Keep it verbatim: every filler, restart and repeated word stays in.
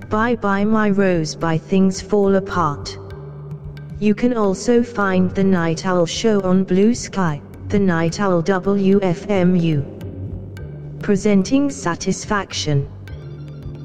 Bye Bye My Rose by Things Fall Apart. You can also find The Night Owl Show on Blue Sky, The Night Owl W F M U. Presenting Satisfaction.